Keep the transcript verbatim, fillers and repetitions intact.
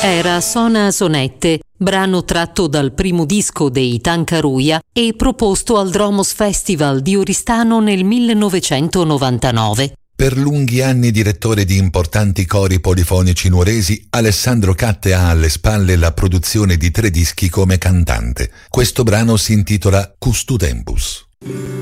Era Sona Sonette, brano tratto dal primo disco dei Tancaruia e proposto al Dromos Festival di Oristano nel millenovecentonovantanove. Per lunghi anni direttore di importanti cori polifonici nuoresi, Alessandro Catte ha alle spalle la produzione di tre dischi come cantante. Questo brano si intitola Custu Tempus.